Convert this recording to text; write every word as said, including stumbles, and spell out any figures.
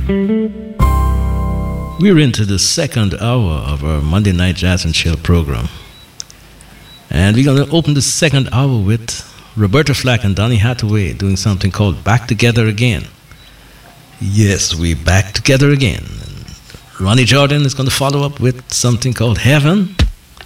We're into the second hour of our Monday Night Jazz and Chill program. And we're going to open the second hour with Roberta Flack and Donny Hathaway doing something called Back Together Again. Yes, we're back together again. And Ronnie Jordan is going to follow up with something called Heaven.